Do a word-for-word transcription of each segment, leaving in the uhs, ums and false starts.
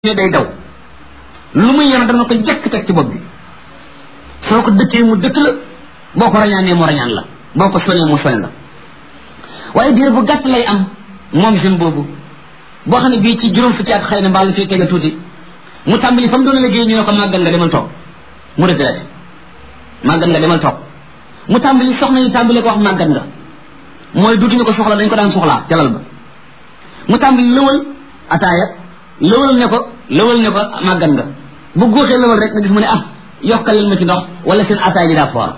ne day daw lu muy yor dana ko jekk teg ci bopp bi soo ko dëkkee mu dëkk la boo ko rañaanee mu rañaan la boo ko soñee mu soñ la waaye diir bu gàtt lay am moom jeune boobu boo xam ne bii ci juróom fukki at xëy na mbaa lu fii tege tuuti mu tàmbali fa mu doon liggéey ñu ne ko màggal nga demal toog mu retraité màggal nga demal toog mu tàmbali soxna yi tàmbali ko wax màggal nga mooy duutuñu ko soxla dañ ko daan soxlaa ca lal ba mu tàmbali lëwal ataaya lëwal ne ko lëwal ne ko màggal nga bu góoxee lëwal rek nga gis mu ne ah yokkaleel ma ci ndox wala seen ataaya ji daa foor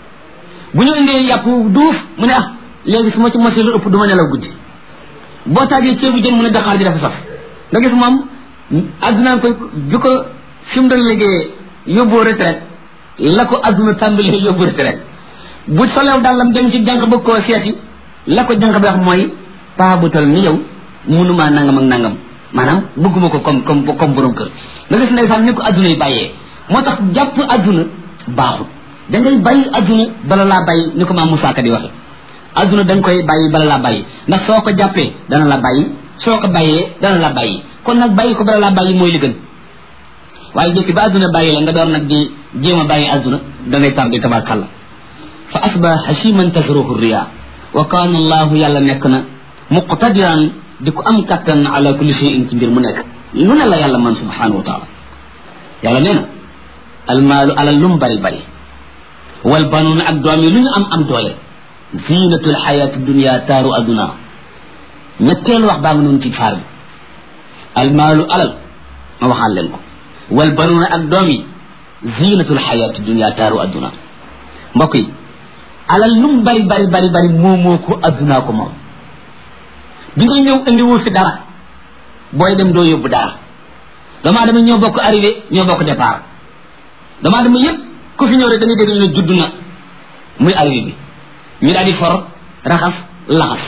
bu ñu indee yàpp duuf mu ne ah léegi su ma ci mosee lu ëpp du ma nelaw guddi boo taajee ceebu jën mu ne daxaar ji dafa saf nga gis moom addunaa ko bi ko fi mu doon liggéeyee yóbboo retraite la ko adduna tàmbalee yóbbu retraite bu solew dàllam dem ci jànq bëgg koo seeti la ko jànq bi wax mooy paa bu tal ni yow munumaa nangam ak nangam maanaam bëgguma ko comme comme comme borom kër nga gis ndeysaan ni ko adduna yi bàyyee moo tax jàpp adduna baaxul da ngay bàyyi adduna bala laa bàyyi ni ko maam Moussa Ka di waxe adduna da nga koy bàyyi bala laa bàyyi ndax soo ko jàppee dana la bàyyi soo ko bàyyee dana la bàyyi kon nag bàyyi ko bala laa bàyyi mooy li gën waaye jëkki ba adduna bàyyi la nga door nag di jéem a bàyyi adduna da ngay tàmbi tabarkàlla fa asba hashiman tasruhu riya wa kaana allahu yàlla nekk na muqtadiran di ko am kattan ala kulli shay'in ci mbir mu nekk lu ne la yàlla man subhanahu wa taala yàlla nee na almaalu alal lum bari bari wal banuuna ak doom yi lu ñu am am doole zinatul xayaati dunia taaru adduna ñetteelu wax baa nga noonu ci faar bi almaalu alal ma waxaan leen ko wal banuuna ak doom yi zinatul xayaati dunia taaru adduna mbokk yi alal lum bari bari bari bari moomoo ko addunaa ko moom bi nga ñëw indiwul fi dara booy dem doo yóbbu dara damaa dama ñoo bokk arrivé ñoo bokk départ damaa dama yëpp ku fi ñëw rek dañuy dégg ne judd na muy arrivé bi ñu daal di for raxas laxas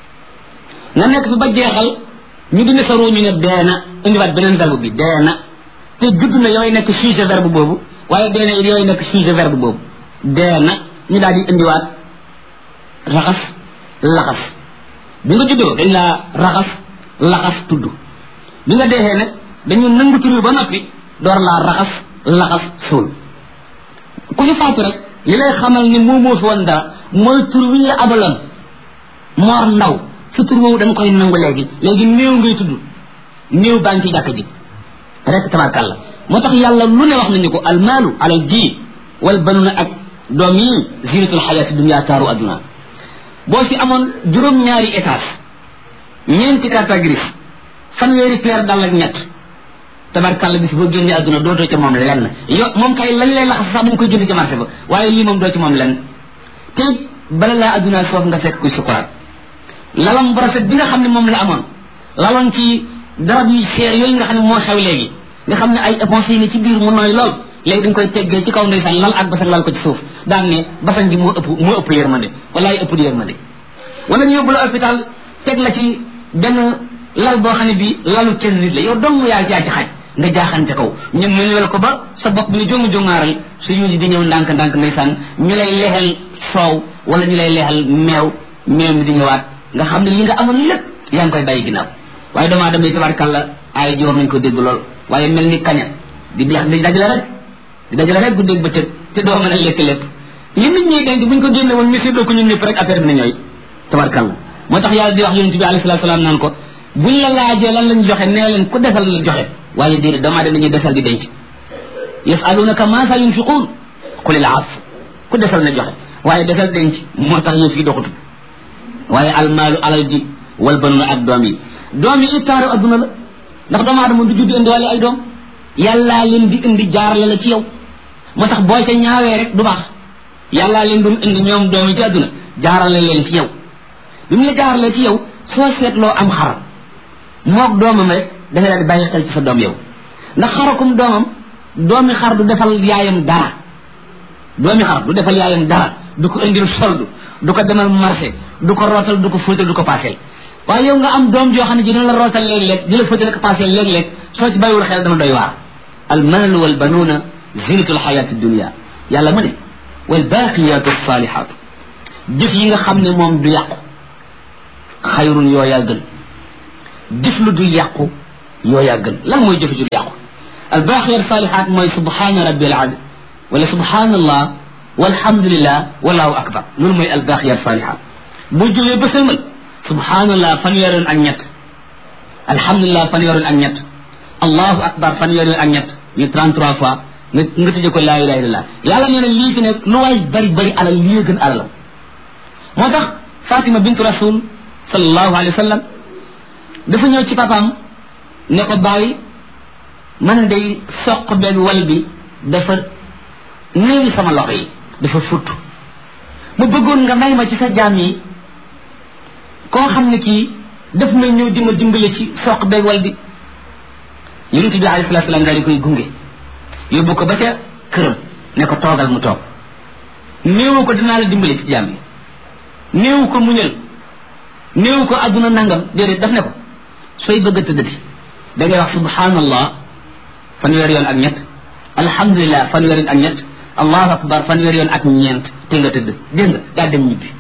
nga nekk fi ba jeexal ñu dina sa ruu ñu ne dee na indiwaat beneen verbe bi dee na te judd na yooyu nekk sujet verbe boobu waaye dee na it yooyu nekk sujet verbe boobu dee na ñu daal di indiwaat raxas laxas bi nga juddoo dañ laa raxas laxas tudd bi nga deexee nag dañu nangu tur ba noppi door laa raxas laxas suul ku fi faatu rek li lay xamal ni moo moo fi woon dara mooy tur wi ñu la abaloon moor ndaw sa tur woowu dañ koy nangu léegi léegi néew ngay tudd néew baa ngi ci jàkk ji rek tabarkàlla moo tax yàlla lu ne wax nañu ko almaalu alal ji wal banuna ak doom yi zinatul xayaati dunya taaru adduna boo fi amoon juróom-ñaari étage ñeenti carte grise fanweeri paire dal ak ñett tabarkàlla bis boo génnee adduna dootoo ca moom lenn yo moom kay lañ lay laxas sax dañ koy jënd ci marché ba waaye lii moom doo ci moom lenn te bala laa adduna foofu nga fekk kuy sukuraat lalam bu rafet bi nga xam ne moom la amoon laloon ci darab yu seer yooyu nga xam ne moo xew léegi nga xam ne ay éponge yi ne ci biir mu nooy lool léegi dañ koy teggee ci kaw ndeysaan lal ak basan lal ko ci suuf daan ne basan gi moo ëpp moo ëpp yërmande walaay ëpp di yërmande wala ñu yóbbu la hôpital teg la ci benn lal boo xam ne bii lalu kenn nit la yow dong yaa jaa ci xaj nga jaaxante kaw ñu mënul ko ba sa bopp bi ni jongu jongaaral su yuusi di ñëw ndànk ndànk ndeysaan ñu lay leexal soow wala ñu lay leexal meew meew mi di ñëwaat nga xam ne li nga amoon lépp yaa ngi koy bàyyi ginnaaw waaye damaa dem tabarkàlla ay ji war nañ ko dégg lool waaye mel ni kaña di deex di dajale rek di dajale rek guddeeg bëccëg te doo mën a lekk lépp li nit ñi denc buñ ko génne woon ñu séddoo ko ñun ñëpp rek affaire bi na ñooy tabarkàlla moo tax yàlla di wax yonent bi alayhi salaatu salaam naan ko buñ la laajee lan lañ joxe nee leen ku defal la joxe waaye déedéet damaa dem dañuy defal di denc yasalunaka maa saa yunfiquun qulil af ku defal na joxe waaye defal denc moo tax yëf yi doxutu waaye almaalu alal ji wal banuna ak doom yi doom yi ittaaru adduna la ndax doomu aadama du judd indi wala ay doom yàllaa leen di indi jaarale la ci yow moo tax boo ca ñaawee rek du baax yàllaa leen doon indi ñoom doom yi ci adduna jaarale leen ci yow bi mu la jaarale ci yow soo seetloo am xar moog doomam rek da nga daal di bàyyi xel ci sa doom yow ndax xarakum doomam doomi xar du defal yaayam dara doomi xar du defal yaayam dara du ko indil soldu du ko demal marché du ko rootal du ko fóotal du ko paaseel waaye yow nga am doom joo xam ne ji dina la rootal léeg-léeg di la fóotal ko paaseel léeg-léeg soo ci bàyyiwul xel dama doy waar almaalu wal banuuna zinatul xayaati dunia yàlla mu ne wal baaqiyaatu saalihaatu jëf yi nga xam ne moom du yàqu xayrun yooyaa gën jëf lu du yàqu yoo yaa gën lan mooy jëf ju yàqu albaqiyat salihat mooy subhana rabbil azim wala subhanallah walhamdulillah wallahu akbar loolu mooy albaqiyat salihat boo jógee ba sëlmal subhanallah fanweer yoon ak ñett alhamdulillah fanweer yoon ak ñett allahu akbar fanweer yoon ak ñett ñu trente-trois fois nga nga tëjee ko laa ilaha illallah yàlla nee na lii fi nekk lu waay bari bari alal lii gën alalam moo tax Fatima bintu rasul sallallahu alayhi wa sallam dafa ñëw ci papaam ne ko bàyyi man day soq beeg wal bi dafa néewi sama loxo yi dafa futt mu bëggoon nga may ma ci sa jaam yi koo xam ne kii daf may ñëw di ma dimbale ci soq beeg wal bi yonent bi alayhi salaatu salaam daal di koy gunge yóbbu ko ba ca këram ne ko toogal mu toog néewu ko dinaa la dimbale ci jaam yi néewu ko muñal néewu ko àdduna nangam déedéet daf ne ko sooy bëgg a tëddati da ngay wax subhanallah fanweer yoon ak ñett alhamdulillah fanweer yoon ak ñett allahu akbar fanweer yoon ak ñeent te nga tëdd dégg nga daa dem ñibbi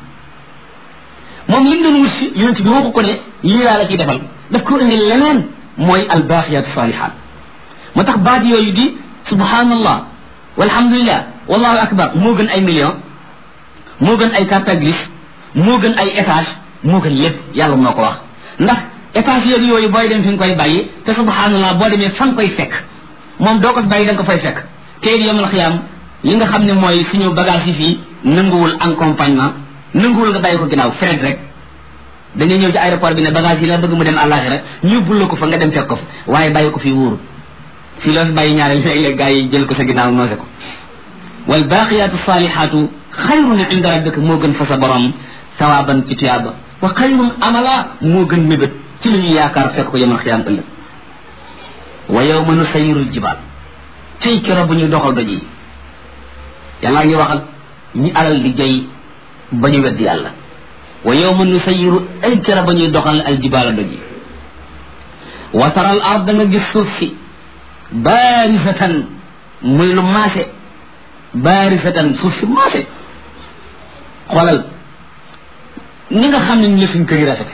moom li mu doon wut si yonent bi waxu ko ne lii laa la ciy defal daf ko indi leneen mooy albaqiyat salihat moo tax baat yooyu di subhanallah walhamdulillah wallahu akbar moo gën ay million moo gën ay carte grise moo gën ay étage moo gën lépp yàlla moo ko wax ndax étage yooyu yooyu booy dem fi nga koy bàyyi te subhanallah boo demee fa nga koy fekk moom doo ko bàyyi da nga ko fay fekk te it yamal xiyaam li nga xam ne mooy suñu bagage yi fii nanguwul accompagnement nanguwul nga bàyyi ko ginnaaw fret rek dañuy ñëw ci aéroport bi ne bagage yi la bëgg mu dem àllaaxira ñu bul la ko fa nga dem fekk ko fa waaye bàyyi ko fii wóoru fii loo fi bàyyi ñaareel léeg-léeg gars yi jël ko sa ginnaaw noose ko wal baqiyatu salihatu xayrun inda rabbika moo gën fa sa borom sawaban ci tuyaaba wa xayrun amala moo gën mébét ci li ñu yaakaar fekk ko yamal xiyaam ëllëg wa yawma nusayyiru jibaal tey keroog bu ñuy doxal doj yi yàlla ngi waxal ñi alal di jay ba ñu weddi yàlla wa yawma nusayyiru ay keroog ba ñuy doxal al jibaala doj yi wa taral ard nga gis suuf si baarisatan muy lu maase baarisatan suuf si maase xoolal ni nga xam ne ni la suñ kër yi rafete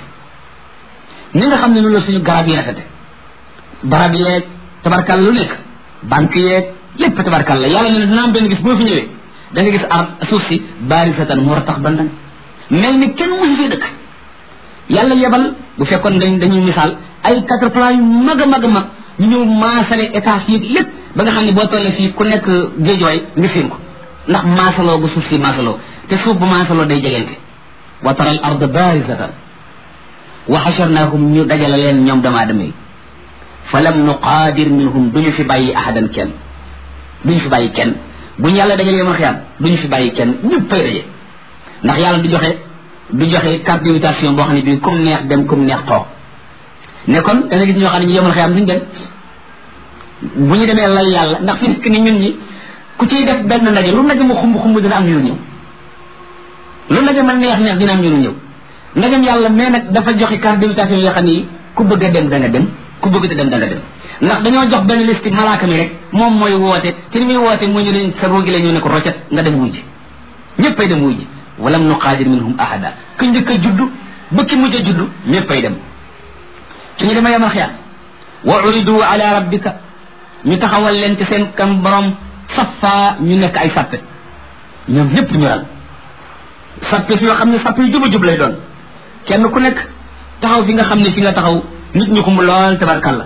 ni nga xam ne ni la suñu garab yi rafete barab yeeg tabarkal lu nekk banque yeeg lépp tabarkal la yàlla ne ne dina am benn gis boo fi ñëwee da nga gis ar suuf si baarisatan mu war a tax bandan mel ni kenn musu fi dëkk yàlla yebal bu fekkoon dañ dañuy misaal ay quatre plans yu mag a mag a mag ñu ñëw maasale étage yi lépp ba nga xam ne boo tollee fii ku nekk géejooy nga seen ko ndax maasaloo bu suuf si maasaloo te suuf bu maasaloo day jegente wa tara al ard barisatan wa xasharnaahum ñu dajale leen ñoom dama adama yi fa lam nuqaadir minhum duñu fi bàyyi ahadan kenn duñu fi bàyyi kenn bu ñu yàlla dajalee ma xiyaam duñu fi bàyyi kenn ñëpp fay daje ndax yàlla du joxe du joxe carte d'invitation boo xam ne bii comme neex dem comme neex toog ne kon da nga gis ñoo xam ne ñu yemal xiyaam duñu dem bu ñu demee lal yàlla ndax fi nekk ni ñun ñi ku ciy def benn ndaje lu ndaje mu xumb xumb dina am ñu ñëw lu ndaje man neex neex dina am ñu ñëw ndagam yàlla mais nag dafa joxe carte d'invitation yoo xam ne ku bëgg a dem da nga dem ku bëgg a dem da nga dem ndax dañoo jox benn liste malaaka mi rek moom mooy woote te ni muy woote moo ñu leen sa roogi la ñu ne ko roccet nga dem wuy ji ñëppay dem wuy ji walam nuqaadir minhum ahada ku njëkk a juddu ba ki mujj a juddu ñëppay dem suñu demee yamal xiyaam wa uridu ala rabbika ñu taxawal leen ci seen kam borom safa ñu nekk ay sappe ñoom ñëpp ñu ral sappe si yoo xam ne sappe yu juba jub lay doon kenn ku nekk taxaw fi nga xam ne fi nga taxaw nit ñu xumb lool tabarkalla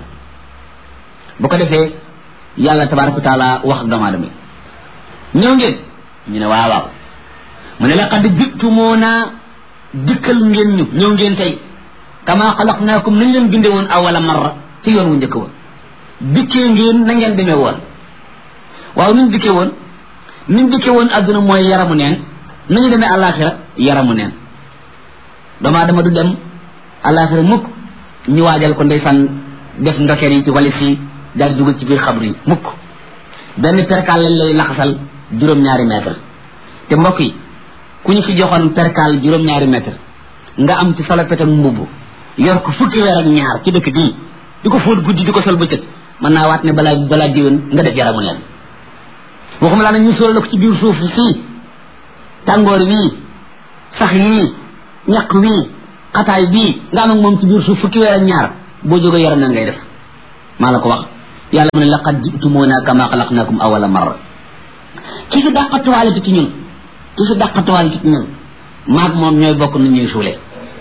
bu ko defee yàlla tabaraka wa taala wax ak doomu aadama ñëw ngeen ñu ne waaw waaw mu ne laqad jitumuuna dikkal ngeen ñu ñëw ngeen tey kama xalaqnaakum nañ leen binde woon awala marra ci yoon wu njëkk woon dikkee ngeen na ngeen demee woon waaw nuñ dikkee woon nuñ dikkee woon adduna mooy yaramu neen nañu demee àllaaxira yaramu neen doomu aadama du dem àllaaxira mukk ñu waajal ko ndeysaan def ndokeer yi ci walis yi daal dugal ci biir xabru yi mukk benn perkaal lañ lay laxasal juróom-ñaari mètre te mbokk yi ku ñu fi joxoon perkaal juróom-ñaari mètre nga am ci salopetam mbubb yor ko fukki weer ak ñaar ci dëkk bii di ko fóot guddi di ko sol bëccëg mën naa waat ne balaa balaa diwén nga def yaramu neen waxuma laa nag ñu sol la ko ci biir suuf fii tàngoor wii sax yii ñaq wii xataay bii nga am ak moom ci biir suuf fukki weer ak ñaar boo jógee yaram neen ngay def maa la ko wax yàlla mu ne laqad ji'tumuuna kama xalaqnakum awala marra ki fi dàqatuwaale ci ñun ki fi dàqatuwaale ci ñun maag moom ñooy bokk nu ñuy suulee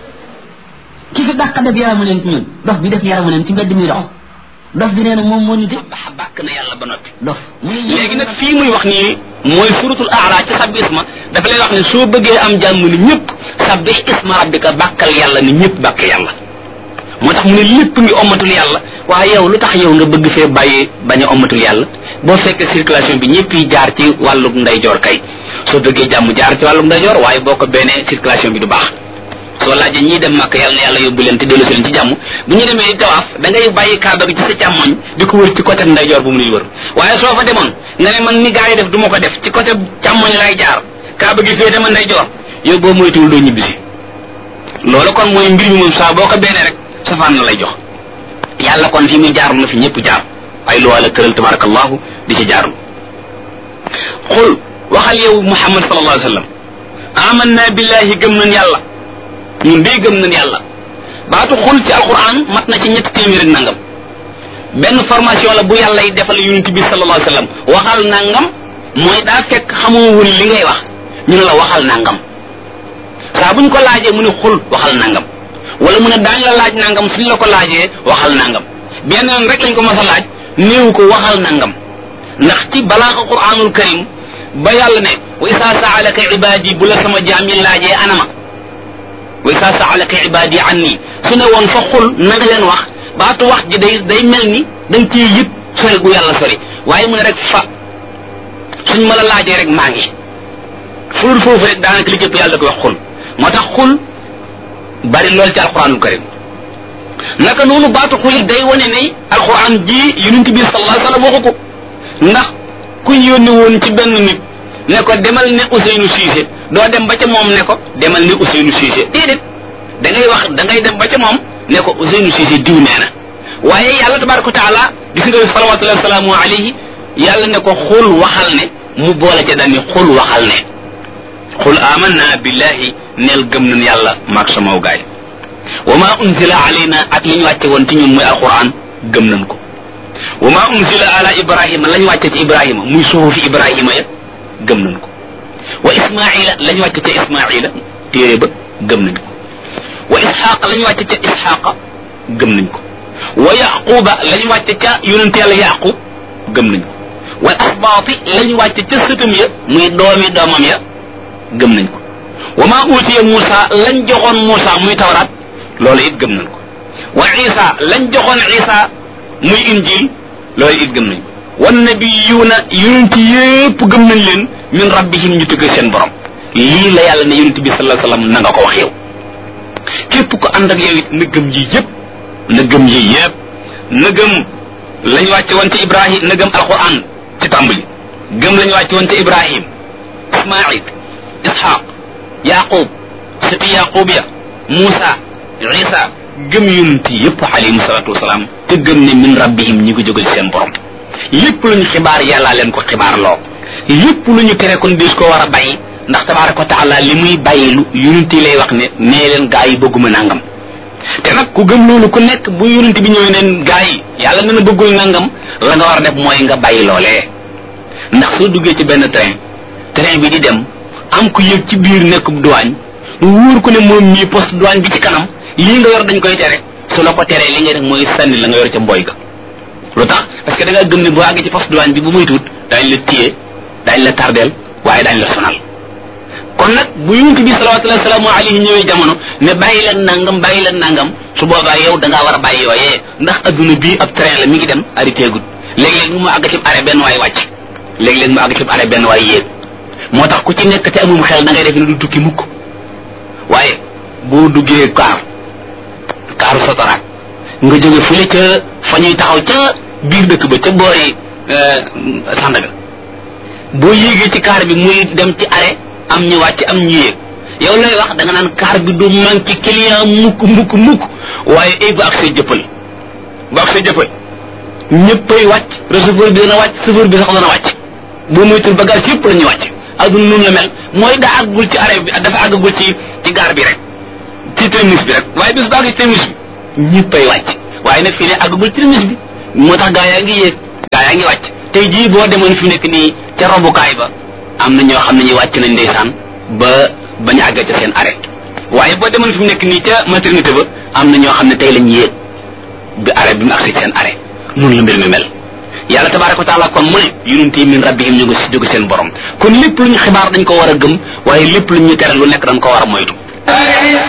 ki fi dàq def yaramu leen ci ñun dof bi def yaramu leen ci mbedd mi dox dof bi nee na moom moo ñu def bax bàkk na yàlla ba noppi dof léegi nag fii muy wax nii mooy suratul A'raf ci sabbi isma dafa lay wax ne soo bëggee am jàmm ni ñëpp sabbi isma rabbika bàkkal yàlla ni ñëpp bàkk yàlla moo tax mu ne lépp ngi ommatul yàlla waaye yow lu tax yow nga bëgg fee bàyyi bañ a ommatul yàlla boo fekkee circulation bi ñëpp yi jaar ci wàllug ndeyjoor kay soo bëggee jàmm jaar ci wàllug ndeyjoor waaye boo ko benee circulation bi du baax soo laajee ñii dem màkk yàlla na yàlla yóbbu leen te dellu si leen ci jàmm bu ñu demee tawaaf da ngay bàyyi kaaba gi ci sa càmmoñ di ko wër ci côté ndeyjoor bu mu nuy wër waaye soo fa demoon nga ne man ni gaa yi def du ma ko def ci côté càmmoñ lay jaar kaaba gi fee dama ndeyjoor yow boo moytuwul doo ñibbisi loolu kon mooy mbir mi moom saa boo ko benee rek safaan la lay jox yàlla kon fi muy jaarul na fi ñëpp jaar ay luwaa la tëral tabarakallahu di ci jaarul xul waxal yow muhammad sallallahu alayhi wa sallam amanna billahi gëm nañ yàlla ñun day gëm nañ yàlla baatu xul ci alquran mat na ci ñetti téeméer ak nangam benn formation la bu yàlla yi defal yonent bi sallallahu alayhi wa sallam waxal nangam mooy daa fekk xamoo woon li ngay wax ñu ne la waxal nangam saa buñ ko laajee mu ne xul waxal nangam wala mu ne daañ la laaj nangam suñ la ko laajee waxal nangam benn yoon rek lañ ko mas a laaj néew ko waxal nangam ndax ci balaaxa quraanul karim ba yàlla ne wa isa saalaka ibadi bu la sama jaam yi laajee anama wa isa saalaka ibadi anni su ne woon fa xul na nga leen wax baatu wax ji day day mel ni dañ ciy yëpp sori gu yàlla sori waaye mu ne rek fa suñ ma la laajee rek maa ngi fulul foofu rek daanaka li jëpp yàlla da koy wax xul moo tax xul bari lool ci alquranul karim naka noonu baatu xulit day wane ne alquran ji yonent bi sallallahu alayhi wasallam waxu ko ndax kuñ yónni woon ci benn nit ne ko demal ne Ousseynou Cissé doo dem ba ca moom ne ko demal ne Ousseynou Cissé déedéet da ngay wax da ngay dem ba ca moom ne ko Ousseynou Cissé diw nee na waaye yàlla tabaraka wa taala gis nga salawatullahi wa salaamu alayhi yàlla ne ko xul waxal ne mu boole ca daal ni xul waxal ne qul amanna billahi neel gëm nañ yàlla maag samaw gaay wa ma unzila alayna ak li ñu wàcce woon ci ñun muy alquran gëm nañ ko wa ma unzila ala ibrahima lañ wàcce ci ibrahima muy suhufi ibrahima ya gëm nañ ko wa ismaila lañ wàcce ca ismaila téere ba gëm nañ ko wa isxaqa lañ wàcce ca isxaqa gëm nañ ko wa yaquba lañ wàcce ca yonent yàlla yaqub gëm nañ ko wal asbaati lañ wàcce ca sëtam ya muy doomi doomam ya gëm nañ ko wa ma utiya Musa lañ joxoon Musa muy tawraat loolu it gëm nañ ko wa Isa lañ joxoon Isa muy injil loolu it gëm nañ ko wan nabiyuuna yonent yépp gëm nañ leen min rabbihim ñu tëgg seen borom lii la yàlla ne yonent bi sallallahu alayhi wasallam na nga ko wax yow képp ko ànd ak yow it na gëm yi yépp na gëm yi yépp na gëm lañ wàcce woon ci Ibrahim na gëm alquran ci tàmbali gëm lañ wàcce woon ci Ibrahim Ismaïl Ishaq Yaqub sëti Yaqub ya Musa Isa gëm yonent yépp alayhim salatu wasalaam te gëm ne min rabbihim ñi ko jógal seen borom lépp lu ñu xibaar yàllaa leen ko xibaar loo lépp lu ñu tere kon dis ko war a bàyyi ndax tabaraka wa taala li muy bàyyilu yonent yi lay wax ne nee leen gaa yi bëgguma nangam te nag ku gëm loolu ku nekk bu yonent bi ñëwee neen gaa yi yàlla nee na bëggul nangam la nga war a def mooy nga bàyyi loolee ndax soo duggee ci benn train train bi di dem am ku yëg ci biir nekk douane lu wóor ko ne moom mii poste douane bi ci kanam lii nga yor dañ koy tere su la ko teree li ngay def mooy sànni la nga yor ca mboy ga lu tax parce que da nga gëm ne boo àggee ci poste douane bi bu muy tuut daañ la téye daañ la tardeel waaye daañ la sonal kon nag bu yonent bi salawatullahi wasalaamu alayhi ñëwee jamono ne bàyyi leen nangam bàyyi leen nangam su boobaa yow da ngaa war a bàyyi yooyee ndax adduna bii ab train la mi ngi dem arrêté gud léeg-léeg mu àgg ci arrêt benn waay wàcc léeg-léeg mu àgg ci arrêt benn waay yéeg moo tax ku ci nekk te amum xel da ngay def ne du tukki mukk waaye boo duggee kaar kaaru sotoraat nga jóge fële ca fa ñuy taxaw ca biir dëkk ba ca boori Sandaga boo yéegee ci kaar bi muy dem ci arrêt am ñu wàcc am ñu yéeg yow lay wax da nga naan kaar bi du manqué client mukk mukk mukk waaye ay ba ak say jëppal ba ak say jëppal ñëppay wàcc receveur bi dana wàcc chauffeur bi sax dana wàcc boo moytul bagage yëpp la ñuy wàcc aduna noonu la mel mooy daa àggul ci arrêt bi dafa àggagul ci ci gaar bi rek ci terminus bi rek waaye bis bu àgg ci terminus bi ñëppay wàcc waaye nag fii ne àggagul ci terminus bi moo tax gaa yaa ngi yéeg gaa yaa ngi wàcc tey jii boo demoon fi nekk nii ca robukaay ba am na ñoo xam ne ñi wàcc nañ ndeysaan ba bañu àggee ca seen arrêt waaye boo demoon fi nekk nii ca maternité ba am na ñoo xam ne tey lañ yéeg bi arrêt bi mu agsi seen arrêt noonu la mbir mi mel yàlla tabaraka wa taala kon mu ne yonent min rabbihim ñu ngi si jóge seen borom kon lépp lu ñu xibaar dañ ko war a gëm waaye lépp lu ñu tere lu nekk dañ ko war a moytu